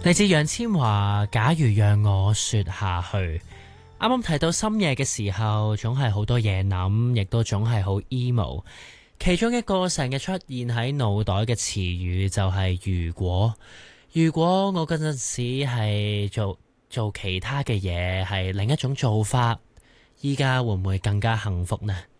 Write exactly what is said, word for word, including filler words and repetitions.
嚟自楊千嬅，假如讓我說下去。啱啱提到深夜嘅時候，總係好多嘢諗，亦都總係好 emo。其中一個成日出現喺腦袋嘅詞語就係如果。如果我嗰陣時係做做其他嘅嘢，係另一種做法，依家會唔會更加幸福呢？